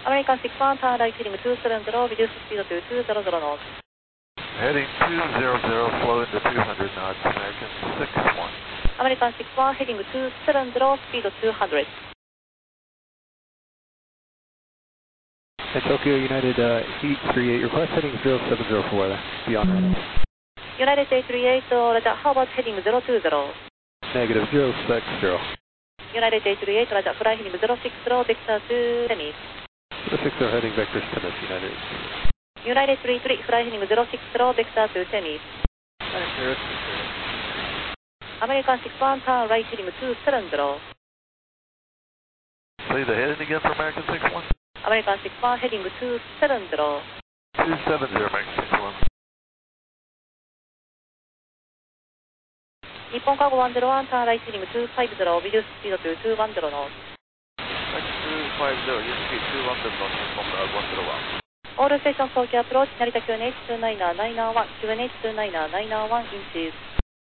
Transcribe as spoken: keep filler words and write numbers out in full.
American six one, turn right heading two seven zero, reduce speed to two hundred knots. Heading two hundred, slow into two hundred knots, American six one. American six one, heading two seven zero, speed two hundred. At Tokyo United uh, eight three eight, request heading zero seven zero four, beyond radar. United eight three eight, Roger, how about heading zero two zero? Negative, zero six zero. United eight three eight, Roger, fly heading zero six zero, vector to Temis. zero six zero, heading vector to Temis, United. United three three, fly heading zero six zero, vector to Temis. American six one, turn right heading two seven zero. Say the heading again for American six one? American six one, heading two seven zero. two seven zero, American six one. Nippon Cargo one zero one, turn right heading two five zero, reduce speed to two one zero knots. two five zero, use speed two one zero knots, Nippon Cargo one zero one. All stations Tokyo approach, Narita Q N H two nine nine nine one, Q N H two nine nine nine one inches.